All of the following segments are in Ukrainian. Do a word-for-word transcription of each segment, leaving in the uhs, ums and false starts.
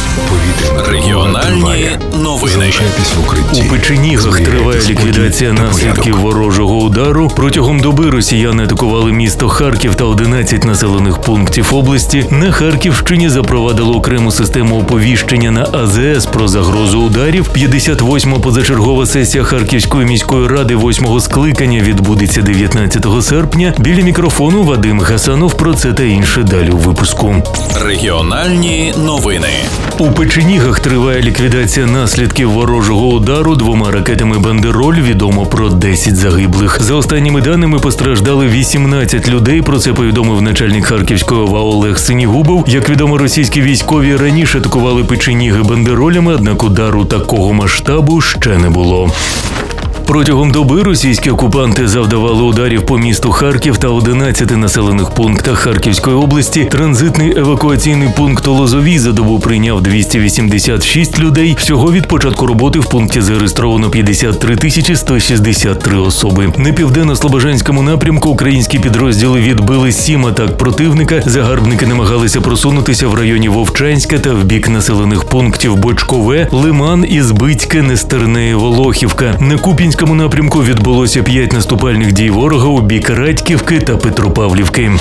Регіональні новини. Залишайтесь в укритті. У Печенігах триває ліквідація наслідків ворожого удару. Протягом доби росіяни атакували місто Харків та одинадцять населених пунктів області. На Харківщині запровадили окрему систему оповіщення на А З С про загрозу ударів. п'ятдесят восьма позачергова сесія Харківської міської ради восьмого скликання відбудеться дев'ятнадцятого серпня. Біля мікрофону Вадим Гасанов. Про це та інше далі у випуску. Регіональні новини. У Печенігах триває ліквідація наслідків ворожого удару. Двома ракетами «Бандероль» відомо про десять загиблих. За останніми даними постраждали вісімнадцять людей. Про це повідомив начальник Харківської О В А Олег Синігубов. Як відомо, російські військові раніше атакували Печеніги «Бандеролями», однак удару такого масштабу ще не було. Протягом доби російські окупанти завдавали ударів по місту Харків та одинадцяти населених пунктах Харківської області. Транзитний евакуаційний пункт у Лозовій за добу прийняв двісті вісімдесят шість людей. Всього від початку роботи в пункті зареєстровано п'ятдесят три тисячі сто шістдесят три особи. На південно-слобожанському напрямку українські підрозділи відбили сім атак противника. Загарбники намагалися просунутися в районі Вовчанська та в бік населених пунктів Бочкове, Лиман, Ізбицьке, Нестерне і Волохівка. На Куп'янському напрямку відбулося п'ять наступальних дій ворога у бік Радьківки та Петропавлівки.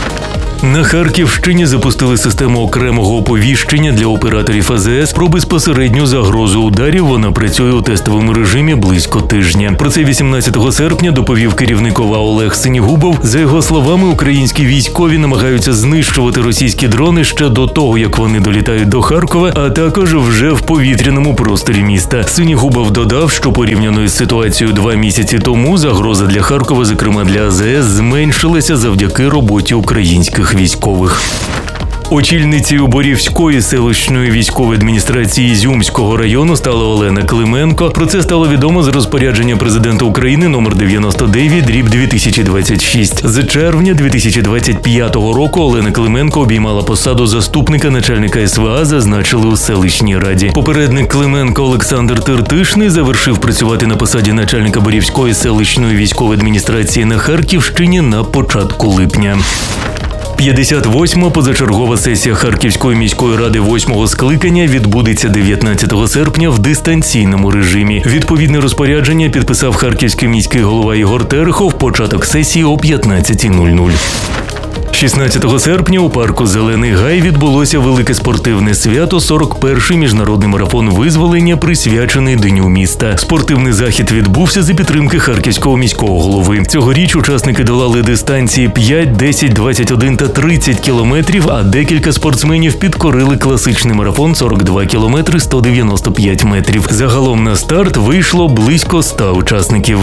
На Харківщині запустили систему окремого оповіщення для операторів А З С про безпосередню загрозу ударів. Вона працює у тестовому режимі близько тижня. Про це вісімнадцятого серпня доповів керівник О В А Олег Синігубов. За його словами, українські військові намагаються знищувати російські дрони ще до того, як вони долітають до Харкова, а також вже в повітряному просторі міста. Синігубов додав, що порівняно із ситуацією два місяці тому, загроза для Харкова, зокрема для А З С, зменшилася завдяки роботі українських військових. Очільницею Борівської селищної військової адміністрації Ізюмського району стала Олена Клименко. Про це стало відомо з розпорядження президента України номер дев'яносто дев'ять дріб дві тисячі двадцять шість. З червня дві тисячі двадцять п'ятого року Олена Клименко обіймала посаду заступника начальника С В А, зазначили у селищній раді. Попередник Клименко Олександр Тертишний завершив працювати на посаді начальника Борівської селищної військової адміністрації на Харківщині на початку липня. п'ятдесят восьма позачергова сесія Харківської міської ради восьмого скликання відбудеться дев'ятнадцятого серпня в дистанційному режимі. Відповідне розпорядження підписав харківський міський голова Ігор Терехов. Початок сесії о п'ятнадцята нуль нуль. шістнадцятого серпня у парку «Зелений гай» відбулося велике спортивне свято – сорок перший міжнародний марафон визволення, присвячений Дню міста. Спортивний захід відбувся за підтримки Харківського міського голови. Цьогоріч учасники долали дистанції п'ять, десять, двадцять один та тридцять кілометрів, а декілька спортсменів підкорили класичний марафон сорок два кілометри сто дев'яносто п'ять метрів. Загалом на старт вийшло близько ста учасників.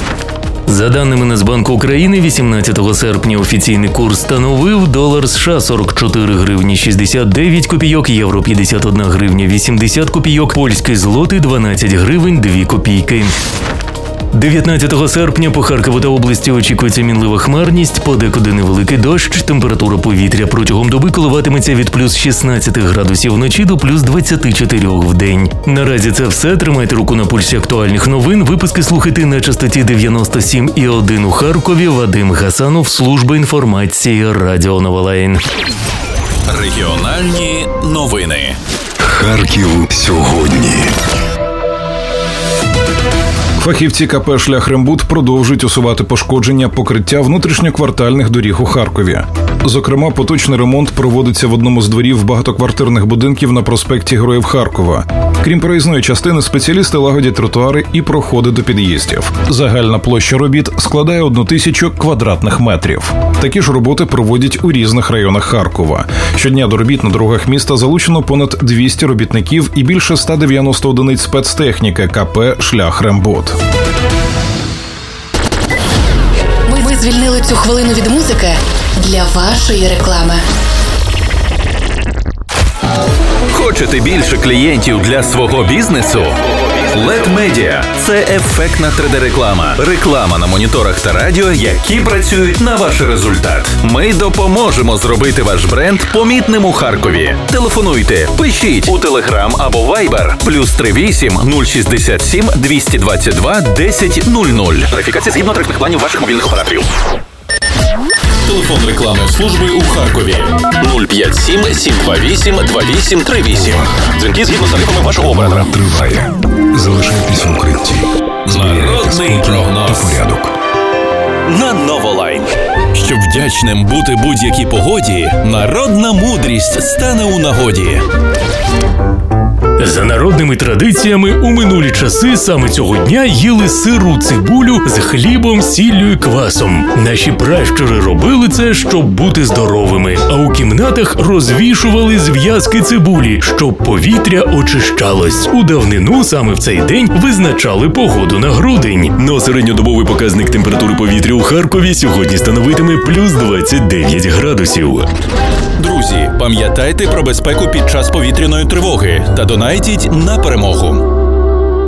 За даними Нацбанку України, вісімнадцятого серпня офіційний курс становив долар США сорок чотири гривні шістдесят дев'ять копійок, євро п'ятдесят одна гривня вісімдесят копійок, польський злотий дванадцять гривень дві копійки. дев'ятнадцятого серпня по Харкову та області очікується мінлива хмарність, подекуди невеликий дощ, температура повітря протягом доби коливатиметься від плюс шістнадцять градусів вночі до плюс двадцять чотири в день. Наразі це все. Тримайте руку на пульсі актуальних новин. Випуски слухайте на частоті дев'яносто сім і один у Харкові. Вадим Гасанов, служба інформації Радіо Новолайн. Регіональні новини. Харків сьогодні. Фахівці ка пе «Шляхрембуд» продовжують усувати пошкодження покриття внутрішньоквартальних доріг у Харкові. Зокрема, поточний ремонт проводиться в одному з дворів багатоквартирних будинків на проспекті Героїв Харкова. Крім проїзної частини, спеціалісти лагодять тротуари і проходи до під'їздів. Загальна площа робіт складає одну тисячу квадратних метрів. Такі ж роботи проводять у різних районах Харкова. Щодня до робіт на дорогах міста залучено понад двісті робітників і більше ста дев'яноста одиниць спецтехніки ка пе «Шляхрембуд». Ми, ми звільнили цю хвилину від музики для вашої реклами. Хочете більше клієнтів для свого бізнесу? лед Media – це ефектна три де-реклама. Реклама на моніторах та радіо, які працюють на ваш результат. Ми допоможемо зробити ваш бренд помітним у Харкові. Телефонуйте, пишіть у Telegram або Viber плюс три вісім нуль шістдесят сім двісті двадцять два десять нуль нуль. Верифікація згідно тарифних планів ваших мобільних операторів. Телефон рекламної служби у Харкові нуль п'ять сім сім два вісім два вісім три вісім. Дзвінки згідно з тарифами вашого оператора. Триває. Залишайтесь в укритті. Народний прогноз та порядок. на Новолайн. Щоб вдячним бути будь-якій погоді, народна мудрість стане у нагоді. За народними традиціями, у минулі часи саме цього дня їли сиру цибулю з хлібом, сіллю і квасом. Наші пращури робили це, щоб бути здоровими, а у кімнатах розвішували зв'язки цибулі, щоб повітря очищалось. У давнину саме в цей день визначали погоду на грудень. Но середньодобовий показник температури повітря у Харкові сьогодні становитиме плюс двадцять дев'ять градусів. Друзі, пам'ятайте про безпеку під час повітряної тривоги та донайтіть на перемогу.